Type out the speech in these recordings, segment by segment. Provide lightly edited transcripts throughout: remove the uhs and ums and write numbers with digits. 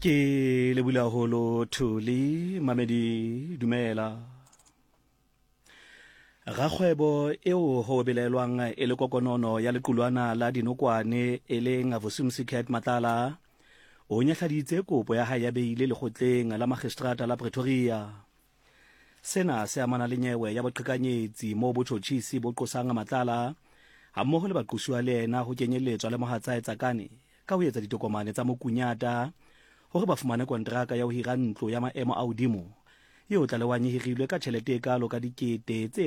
Ke lebula holo thuli mamedi dumela. Rakgwebo eo ho belelwang e le kokonono ya lequlwana la dinokwane e leng Vusumusicat Matlala o nyahladitse kopo ya hae ya beile lekgotleng la magistrata la Pretoria. Sena se amana le nyewe ya boqhekanyetsi mo botjhotjhisi bo qosang Matlala hammoho le baqosuwa le yena ho kenyelletswa le mohatsae Tsakane ka ho etsa ditokomane tsa mokunyata hore ba fumane kontraka ya ho hira ntlo ya maemo a hodimo eo tlalewang e hirilwe ka tjhelete e kalo ka dikete tse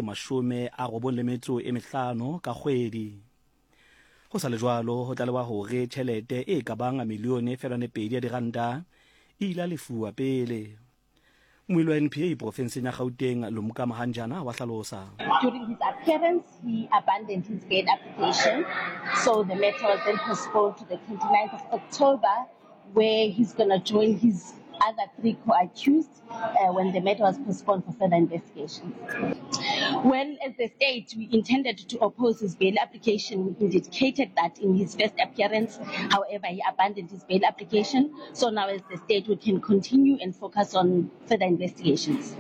95 ka kgwedi. Ho sa le jwalo ho tlalewa hore tjhelete e ka bang milione ya diranta e ile a lefuwa pele. Moilo wa NPA profenseng ya Gauteng Lumka Mahanjana wa hlalosa. During his appearance, he abandoned his bail application, so the matter was then postponed to the 29th of October, where he's going to join his other 3 co-accused when the matter was postponed for further investigation. Well, as the state, we intended to oppose his bail application. We indicated that in his first appearance. However, he abandoned his bail application. So now as the state, we can continue and focus on further investigations.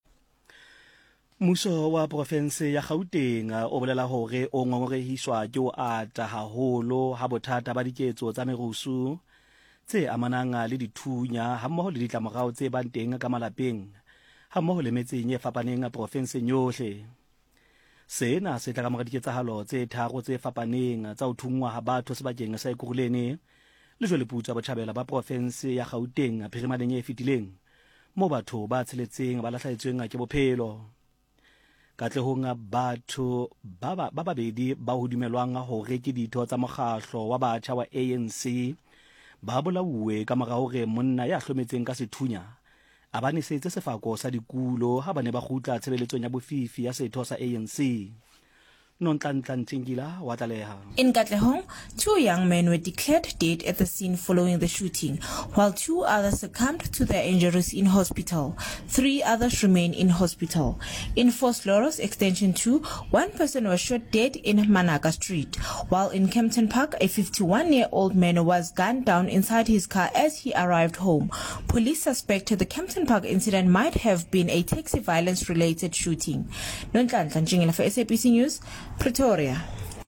Muso wa profense ya Gauteng o bolela hore o ngongorehiswa ke o ata haholo ha bothata ba diketso tsa merusu tse amanang le dithunya hammoho le ditlamorao tse bang teng ka malapeng hammoho le metseng e fapaneng profenseng yohle. Sena se tla ka mora diketsahalo tse tharo tse fapaneng tsa ho thungwa ha batho sebakeng sa Ekurhuleni le jwale putsa botjhabela ba profense ya Gauteng phirimaneng e fetileng mo batho ba tsheletseng ba lahlahetsweng ke bophelo. Katlehong batho ba babedi ba ho dumelwang hore ke ditho tsa mokgahlo wa batjha wa ANC ba bolauwe ka mora hore monna ya hlometseng ka sethunya a ba nesetse sefako sa dikulo ha ba ne ba kgutla tshebeletsong ya bofifi ya setho sa ANC. In Katlehong, 2 young men were declared dead at the scene following the shooting, while 2 others succumbed to their injuries in hospital. 3 others remain in hospital. In Vosloorus Extension 2, 1 person was shot dead in Manaka Street, while in Kempton Park, a 51-year-old man was gunned down inside his car as he arrived home. Police suspect the Kempton Park incident might have been a taxi violence-related shooting. Nonhlanhla for SABC News, Pretoria.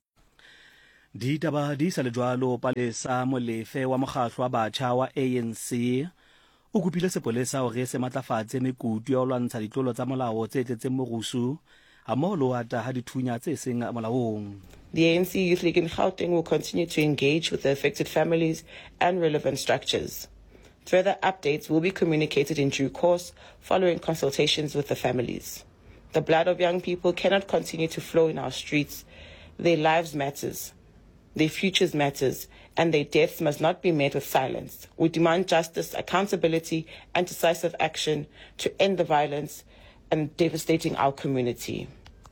Ditaba di sa le jwalo Palesa molefe wa mokgahlo wa batjha wa ANC o kopile sepolesa hore se matlafatse mekutu ya ho lwantsha ditlolo tsa molao tse tletseng morusu hammoho le ho ata ha dithunya tse seng molaong. The ANC Youth League in Gauteng will continue to engage with the affected families and relevant structures. Further updates will be communicated in due course following consultations with the families. The blood of young people cannot continue to flow in our streets. Their lives matters, their futures matters, and their deaths must not be met with silence. We demand justice, accountability, and decisive action to end the violence and devastating our community.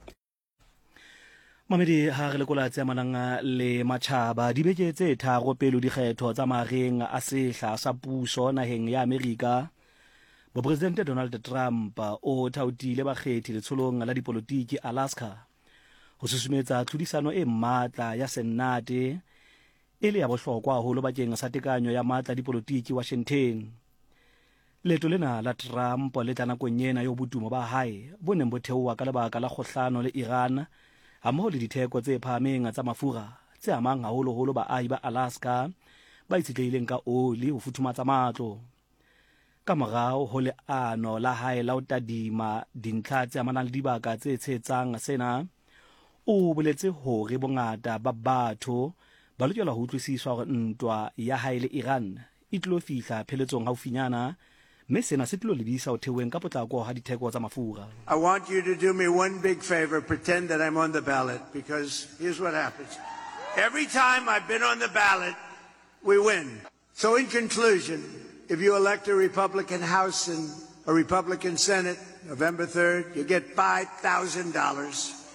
Mamedi ha re lekola tse amanang le matjhaba di beke tse tharo pele dikgetho tsa mareng a sehla sa puso naheng ya Amerika. President Donald Trump o thaotile bakgethi letsholong la dipolotiki Alaska ho susumetsa tlhodisano e matla ya Senate e le ya bohlokwa haholo bakeng sa tekanyo ya matla dipolotiki Washington. Leto lena la Trump le tla nakong ena yo botumo ba hae bo neng bo theoha ka lebaka la kgohlano le Iran hammoho le ditheko tse phahameng tsa mafura tse amang haholo baahi ba Alaska ba itshetlehileng ka oli ho futhumatsa matlo. Ka morao ho leano la hae la ho tadima dintlha tse amanang le dibaka tse tshetsang sena o boletse hore bongata ba batho ba lokela ho utlwisiswa hore ntwa ya hae le Iran e tlo fihla pheletsong haufinyana mme sena se tlo lebisa ho theoweng ka potlako ha ditheko tsa mafura. I want you to do me one big favor, pretend that I'm on the ballot, because here's what happens. Every time I've been on the ballot, we win. So in conclusion, if you elect a Republican House and a Republican Senate, November 3rd, you get $5,000.